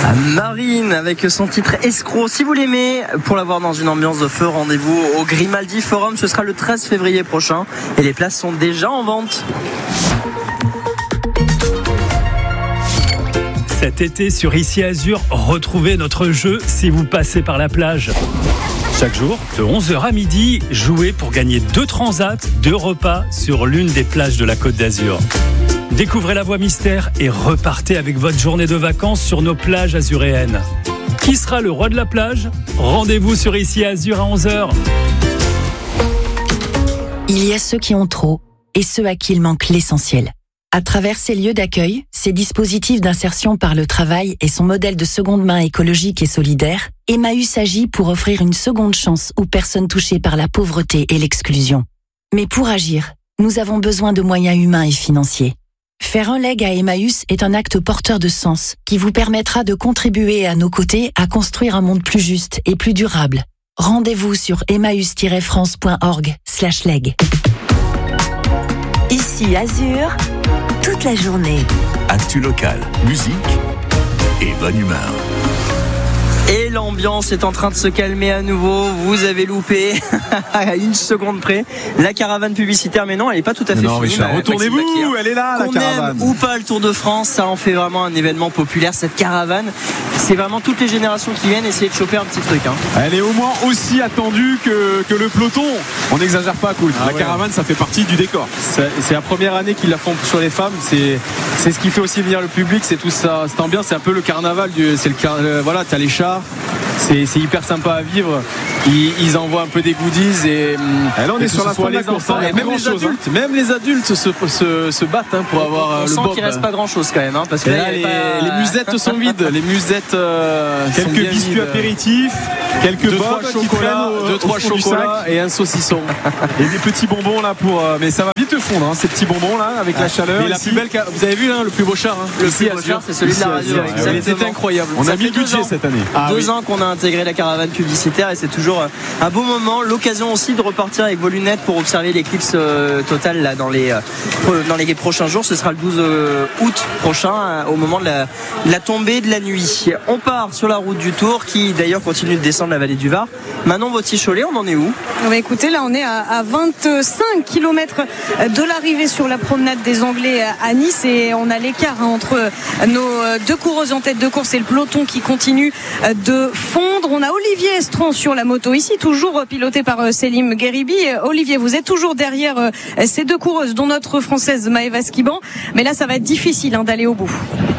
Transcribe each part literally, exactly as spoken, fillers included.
Marine avec son titre Escroc. Si vous l'aimez, pour l'avoir dans une ambiance de feu, rendez-vous au Grimaldi Forum. Ce sera le treize février prochain et les places sont déjà en vente. Cet été sur Ici Azur, retrouvez notre jeu si vous passez par la plage. Chaque jour, de onze heures à midi, jouez pour gagner deux transats, deux repas sur l'une des plages de la Côte d'Azur. Découvrez la voie mystère et repartez avec votre journée de vacances sur nos plages azuréennes. Qui sera le roi de la plage ? Rendez-vous sur Ici Azur à onze heures. Il y a ceux qui ont trop et ceux à qui il manque l'essentiel. À travers ces lieux d'accueil, ces dispositifs d'insertion par le travail et son modèle de seconde main écologique et solidaire, Emmaüs agit pour offrir une seconde chance aux personnes touchées par la pauvreté et l'exclusion. Mais pour agir, nous avons besoin de moyens humains et financiers. Faire un leg à Emmaüs est un acte porteur de sens qui vous permettra de contribuer à nos côtés à construire un monde plus juste et plus durable. Rendez-vous sur emmaüs tiret france point org slash leg. Ici Azur, toute la journée. Actu local, musique et bonne humeur. Et l'ambiance est en train de se calmer à nouveau. Vous avez loupé à une seconde près la caravane publicitaire, mais non, elle n'est pas tout à fait non, finie. Non, mais retournez-vous, elle est là, la Qu'on caravane. Aime ou pas le Tour de France, ça en fait vraiment un événement populaire. Cette caravane, c'est vraiment toutes les générations qui viennent essayer de choper un petit truc. Hein. Elle est au moins aussi attendue que, que le peloton. On n'exagère pas, cool. Ah la ouais. caravane, ça fait partie du décor. C'est, c'est la première année qu'ils la font sur les femmes. C'est, c'est ce qui fait aussi venir le public. C'est tout ça, cette ambiance. C'est un peu le carnaval. Du, c'est le car, euh, voilà, t'as les chars. C'est, c'est hyper sympa à vivre. Ils, ils envoient un peu des goodies et, et là on est sur la fin de la course. Même, même, les adultes, hein. même les adultes se, se, se battent hein, pour avoir on le sent bob. qu'il reste pas grand chose quand même, hein, parce que là, là, les, pas... les musettes sont vides. Les musettes euh, quelques biscuits apéritifs, quelques deux, trois chocolats, au, deux trois chocolats et un saucisson et des petits bonbons là pour. Euh, mais ça va vite fondre hein, ces petits bonbons là avec ah, la chaleur. Et la plus belle, vous avez vu là, le plus beau char. Hein, le plus beau char, c'est celui de la radio. C'était incroyable. On a mis le budget cette année. Deux ans qu'on a intégré la caravane publicitaire et c'est toujours un beau moment, l'occasion aussi de repartir avec vos lunettes pour observer l'éclipse euh, totale là, dans, les, euh, dans les prochains jours. Ce sera le douze août prochain euh, au moment de la, de la tombée de la nuit. On part sur la route du Tour qui d'ailleurs continue de descendre la vallée du Var. Manon Vautier-Cholet, on en est où ? Bah écoutez, là on est à, à vingt-cinq kilomètres de l'arrivée sur la promenade des Anglais à Nice et on a l'écart hein, entre nos deux coureuses en tête de course et le peloton qui continue de fondre. On a Olivier Estran sur la moto ici, toujours piloté par Selim Gueribi. Olivier, vous êtes toujours derrière ces deux coureuses, dont notre française Maëva Skiban. Mais là, ça va être difficile hein, d'aller au bout.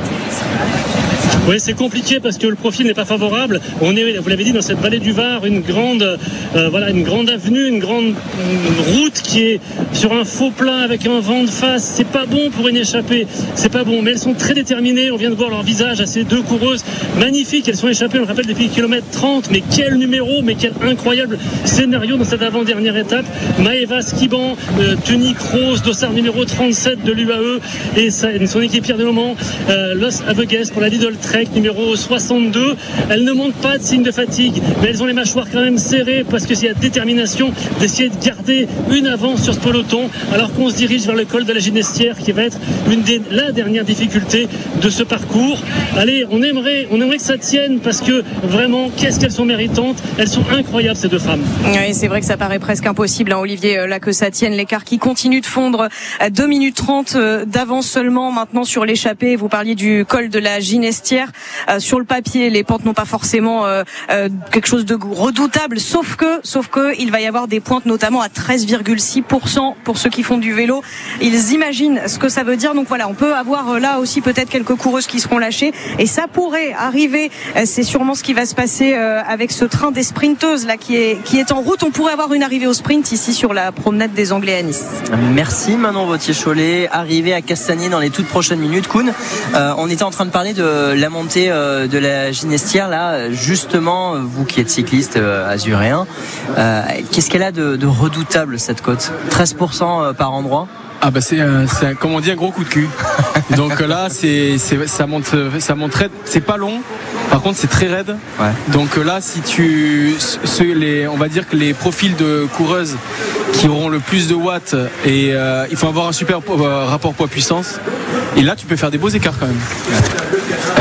Oui, c'est compliqué parce que le profil n'est pas favorable. On est, vous l'avez dit, dans cette vallée du Var, une grande, euh, voilà, une grande avenue, une grande une route qui est sur un faux plat avec un vent de face. C'est pas bon pour une échappée. C'est pas bon. Mais elles sont très déterminées. On vient de voir leur visage à ces deux coureuses magnifiques. Elles sont échappées, on le rappelle, depuis kilomètre trente. Mais quel numéro, mais quel incroyable scénario dans cette avant-dernière étape. Maëva Skiban, euh, tunique rose, dossard numéro trente-sept de l'U A E et sa, son équipière de moment, euh, Los Avegues pour la Lidl Trek numéro soixante-deux. Elles ne montrent pas de signe de fatigue, mais elles ont les mâchoires quand même serrées parce qu'il y a détermination d'essayer de garder une avance sur ce peloton alors qu'on se dirige vers le col de la Ginestière qui va être une des, la dernière difficulté de ce parcours. Allez, on aimerait, on aimerait que ça tienne parce que vraiment, qu'est-ce qu'elles sont méritantes. Elles sont incroyables ces deux femmes. Oui, c'est vrai que ça paraît presque impossible, hein, Olivier, là que ça tienne. L'écart qui continue de fondre à deux minutes trente d'avance seulement maintenant sur l'échappée. Vous parliez du col de la Ginestière. Euh, sur le papier, les pentes n'ont pas forcément euh, euh, quelque chose de redoutable, sauf que, sauf que il va y avoir des pointes notamment à treize virgule six pour cent pour ceux qui font du vélo. Ils imaginent ce que ça veut dire. Donc voilà, on peut avoir euh, là aussi peut-être quelques coureuses qui seront lâchées et ça pourrait arriver. Euh, c'est sûrement ce qui va se passer euh, avec ce train des sprinteuses là qui est qui est en route. On pourrait avoir une arrivée au sprint ici sur la promenade des Anglais à Nice. Merci Manon Vautier-Cholet. Arrivée à Castagnier dans les toutes prochaines minutes. Koun, euh, on était en train de parler de la montée euh, de la Ginestière là, justement, vous qui êtes cycliste euh, azuréen, euh, qu'est-ce qu'elle a de, de redoutable cette côte ? treize pour cent par endroit. Ah bah c'est un, c'est un, comme on dit, un gros coup de cul. Donc là c'est, c'est ça monte ça monte raide. C'est pas long. Par contre c'est très raide. Ouais. Donc là si tu ceux, les on va dire que les profils de coureuses qui auront le plus de watts et euh, il faut avoir un super euh, rapport poids puissance. Et là tu peux faire des beaux écarts quand même.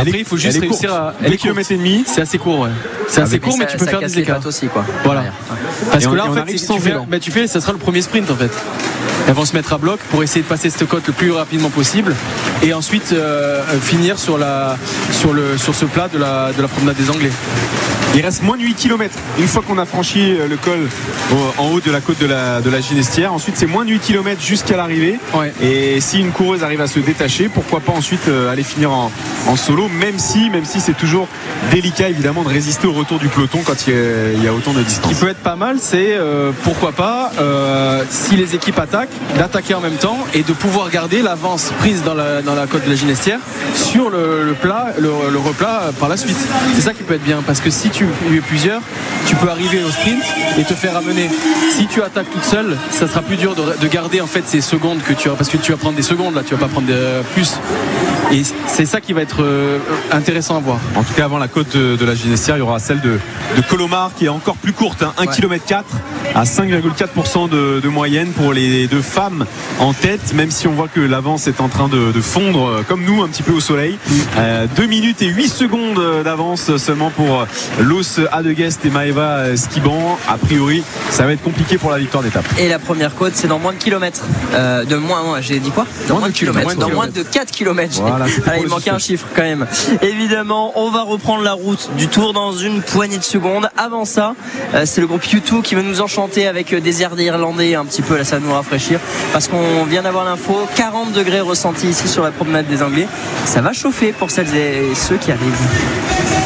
Après, il faut juste réussir courte. à. deux kilomètres et demi. C'est assez court, ouais. C'est assez court, mais tu peux faire des écarts aussi, quoi. Voilà. Parce Et que on- là, et en on fait, arrive tu sans fais, vélo. bah, tu fais, ça sera le premier sprint, en fait. Elles vont se mettre à bloc pour essayer de passer cette côte le plus rapidement possible et ensuite euh, finir sur la sur le sur ce plat de la de la promenade des Anglais. Il reste moins de huit kilomètres. Une fois qu'on a franchi le col au- en haut de la côte de la, de la Ginestière, ensuite c'est moins de huit kilomètres jusqu'à l'arrivée. Ouais. Et si une coureuse arrive à se détacher, pourquoi pas ensuite euh, aller finir en, en solo, même si, même si c'est toujours délicat évidemment de résister au retour du peloton quand il y a, il y a autant de Ce distance. qui peut être pas mal, c'est euh, pourquoi pas, euh, si les équipes attaquent, d'attaquer en même temps et de pouvoir garder l'avance prise dans la, dans la côte de la Ginestière sur le, le plat, le, le replat par la suite. C'est ça qui peut être bien, parce que si tu es plusieurs, tu peux arriver au sprint et te faire amener. Si tu attaques toute seule, ça sera plus dur de, de garder en fait ces secondes que tu as, parce que tu vas prendre des secondes là, tu vas pas prendre de, plus. Et c'est ça qui va être euh, intéressant à voir. En tout cas, avant la côte de, de la Ginestière, il y aura celle de, de Colomar qui est encore plus courte, hein, un kilomètre quatre à cinq virgule quatre pour cent de, de moyenne pour les deux femmes en tête, même si on voit que l'avance est en train de, de fondre euh, comme nous un petit peu au soleil. Euh, deux minutes et huit secondes d'avance seulement pour Los Adeguest et Maeva Skiban. A priori, ça va être compliqué pour la victoire d'étape. Et la première côte, c'est dans moins de kilomètres. Euh, de moins, moins, j'ai dit quoi Dans moins de kilomètres. moins de Dans moins kilomètres. de quatre kilomètres. Voilà, c'était Ah, pour il le manquait un suspense. chiffre quand même. Évidemment, on va reprendre la route du Tour dans une poignée de secondes. Avant ça, euh, c'est le groupe U deux qui va nous enchanter avec euh, des airs d'Irlandais un petit peu. Là, ça va nous rafraîchir parce qu'on vient d'avoir l'info. quarante degrés ressentis ici sur la promenade des Anglais. Ça va chauffer pour celles et ceux qui arrivent.